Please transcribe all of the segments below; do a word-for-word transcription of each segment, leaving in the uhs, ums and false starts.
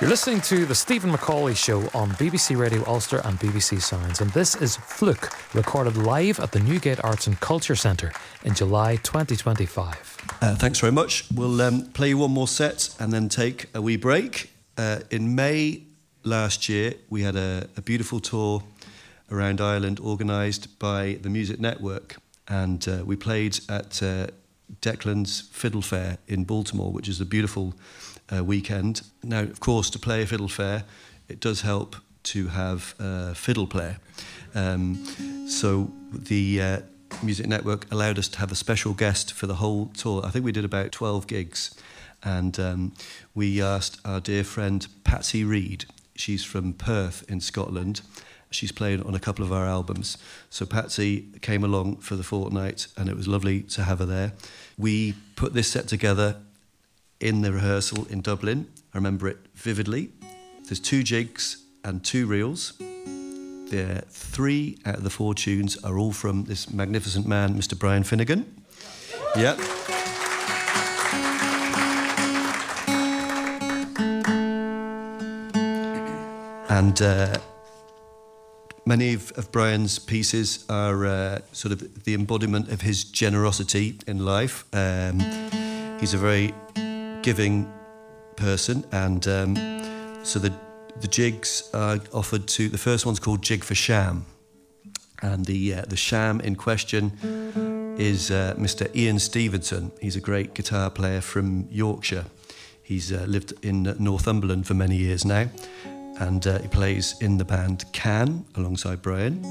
You're listening to the Stephen Macaulay Show on B B C Radio Ulster and B B C Sounds, and this is Fluke, recorded live at the Newgate Arts and Culture Centre in July twenty twenty-five. Uh, thanks very much. We'll um, play you one more set and then take a wee break. Uh, in May last year, we had a, a beautiful tour around Ireland organised by the Music Network, and uh, we played at uh, Declan's Fiddle Fair in Baltimore, which is a beautiful uh, weekend. Now, of course, to play a fiddle fair, it does help to have a fiddle player. Um, so the uh, Music Network allowed us to have a special guest for the whole tour. I think we did about twelve gigs, and um, we asked our dear friend Patsy Reed. She's from Perth in Scotland. She's played on a couple of our albums. So Patsy came along for the fortnight, and it was lovely to have her there. We put this set together in the rehearsal in Dublin. I remember it vividly. There's two jigs and two reels. The three out of the four tunes are all from this magnificent man, Mister Brian Finnegan. Yep. And uh, many of, of Brian's pieces are uh, sort of the embodiment of his generosity in life. Um, he's a very giving person, and um, so the the jigs are offered to. The first one's called Jig for Sham, and the uh, the sham in question is uh, Mister Ian Stevenson. He's a great guitar player from Yorkshire. He's uh, lived in Northumberland for many years now, and uh, he plays in the band Can alongside Brian.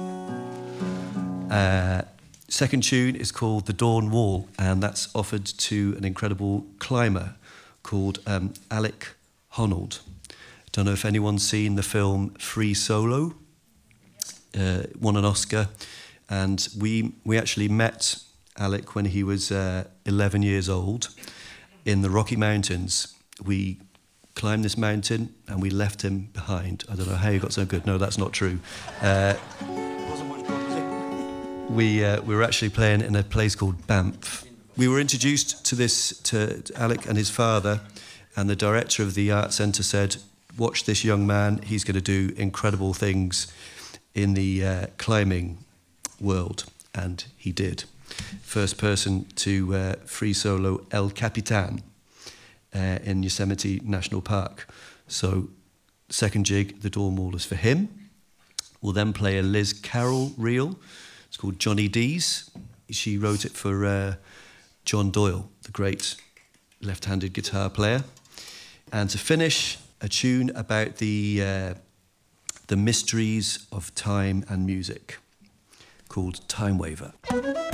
Uh, second tune is called The Dawn Wall, and that's offered to an incredible climber called um, Alec Honnold. Don't know if anyone's seen the film Free Solo. Uh, won an Oscar, and we we actually met Alec when he was uh, eleven years old in the Rocky Mountains. We climbed this mountain and we left him behind. I don't know how he got so good. No, that's not true. Uh, we uh, we were actually playing in a place called Banff. We were introduced to this to, to Alec and his father, and the director of the art centre said, "Watch this young man. He's going to do incredible things in the uh, climbing world," and he did. First person to uh, free solo El Capitan uh, in Yosemite National Park. So, second jig, The Dawn Wall, is for him. We'll then play a Liz Carroll reel. It's called Johnny D's. She wrote it for uh, John Doyle, the great left-handed guitar player. And to finish, a tune about the uh, the mysteries of time and music, called Time Waver.